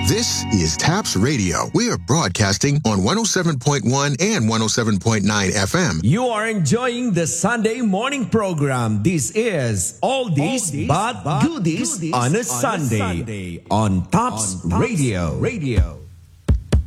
This is TAPS Radio. We are broadcasting on 107.1 and 107.9 FM. You are enjoying the Sunday morning program. This is Oldies but Goodies on a Sunday on TAPS Radio.